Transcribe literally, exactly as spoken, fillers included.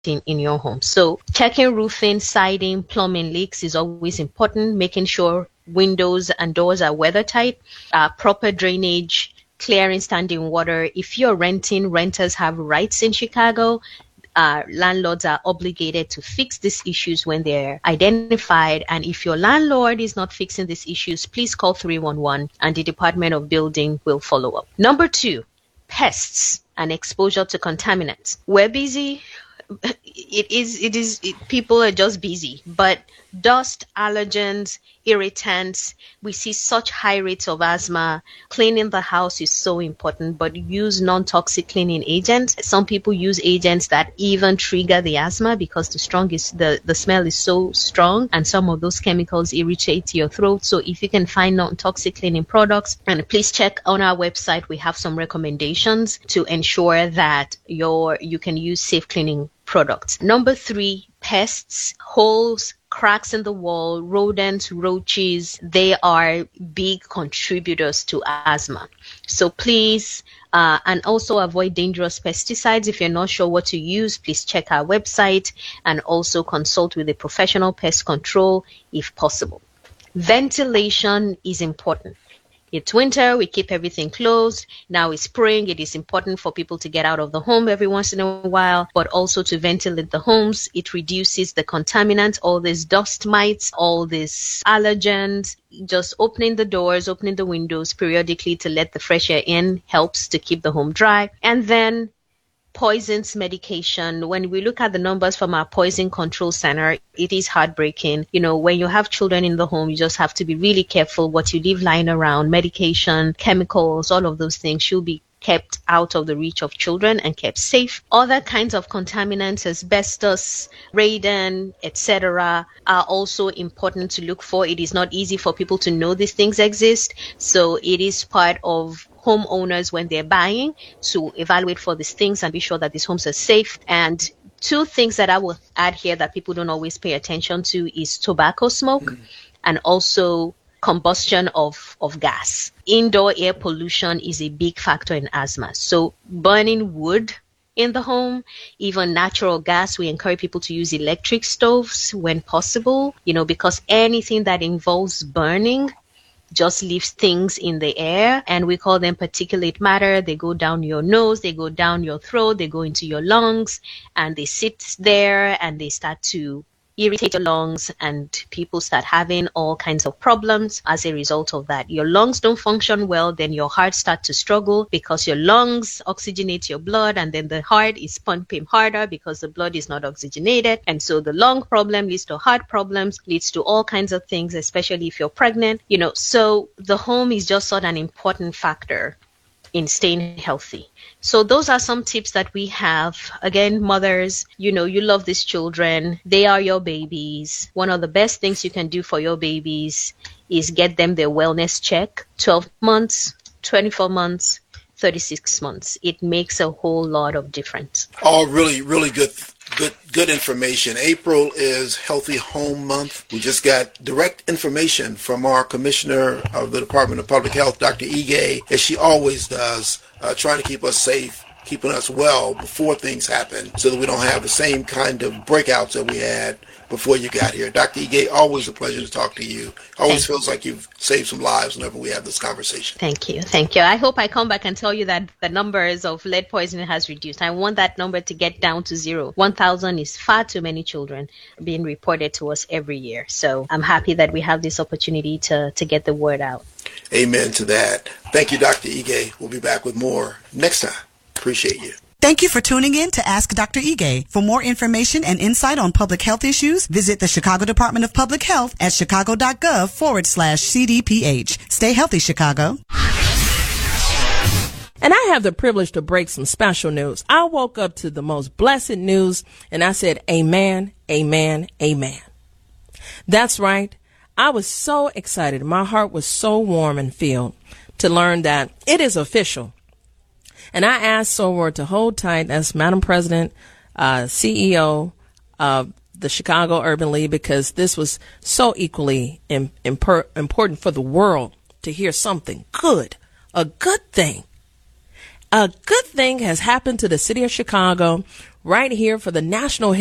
in, in your home. So checking roofing, siding, plumbing leaks is always important, making sure windows and doors are weather tight, uh, proper drainage, clearing standing water. If you're renting, renters have rights in Chicago. Uh, landlords are obligated to fix these issues when they're identified. And if your landlord is not fixing these issues, please call three one one and the Department of Building will follow up. Number two, pests and exposure to contaminants. We're busy. It is, it is, it, people are just busy, but dust, allergens, irritants, we see such high rates of asthma. Cleaning the house is so important, but use non-toxic cleaning agents. Some people use agents that even trigger the asthma because the strongest, the, the smell is so strong, and some of those chemicals irritate your throat. So if you can find non-toxic cleaning products, and please check on our website, we have some recommendations to ensure that your, you can use safe cleaning products. Number three, pests, holes, cracks in the wall, rodents, roaches, they are big contributors to asthma. So please, uh, and also avoid dangerous pesticides. If you're not sure what to use, please check our website and also consult with a professional pest control if possible. Ventilation is important. It's winter, we keep everything closed. Now it's spring, it is important for people to get out of the home every once in a while, but also to ventilate the homes. It reduces the contaminants, all these dust mites, all these allergens. Just opening the doors, opening the windows periodically to let the fresh air in helps to keep the home dry. And then poisons medication. When we look at the numbers from our poison control center, it is heartbreaking. You know, when you have children in the home, you just have to be really careful what you leave lying around. Medication, chemicals, all of those things should be kept out of the reach of children and kept safe. Other kinds of contaminants, asbestos, radon, et cetera, are also important to look for. It is not easy for people to know these things exist, so it is part of homeowners when they're buying to evaluate for these things and be sure that these homes are safe. And two things that I will add here that people don't always pay attention to is tobacco smoke mm. and also combustion of, of gas. Indoor air pollution is a big factor in asthma. So burning wood in the home, even natural gas, we encourage people to use electric stoves when possible, you know, because anything that involves burning just leaves things in the air, and we call them particulate matter. They go down your nose, they go down your throat, they go into your lungs, and they sit there and they start to irritate your lungs, and people start having all kinds of problems as a result of that. Your lungs don't function well, then your heart starts to struggle because your lungs oxygenate your blood, and then the heart is pumping harder because the blood is not oxygenated. And so the lung problem leads to heart problems, leads to all kinds of things, especially if you're pregnant. You know, so the home is just such an important factor in staying healthy. So those are some tips that we have. Again, mothers, you know, you love these children. They are your babies. One of the best things you can do for your babies is get them their wellness check. twelve months, twenty-four months, thirty-six months. It makes a whole lot of difference. All really, really good Good good information. April is Healthy Home Month. We just got direct information from our Commissioner of the Department of Public Health, Doctor Ige, as she always does, uh, trying to keep us safe, keeping us well before things happen so that we don't have the same kind of breakouts that we had before you got here. Doctor Ige, always a pleasure to talk to you. Always Thank feels like you've saved some lives whenever we have this conversation. Thank you. Thank you. I hope I come back and tell you that the numbers of lead poisoning has reduced. I want that number to get down to zero. one thousand is far too many children being reported to us every year. So I'm happy that we have this opportunity to, to get the word out. Amen to that. Thank you, Doctor Ige. We'll be back with more next time. Appreciate you. Thank you for tuning in to Ask Doctor Ige. For more information and insight on public health issues, visit the Chicago Department of Public Health at chicago.gov forward slash CDPH. Stay healthy, Chicago. And I have the privilege to break some special news. I woke up to the most blessed news and I said, amen, amen, amen. That's right. I was so excited. My heart was so warm and filled to learn that it is official. And I asked Soror to hold tight as Madam President, uh, C E O of the Chicago Urban League, because this was so equally im- imper- important for the world to hear something good, a good thing. A good thing has happened to the city of Chicago right here for the National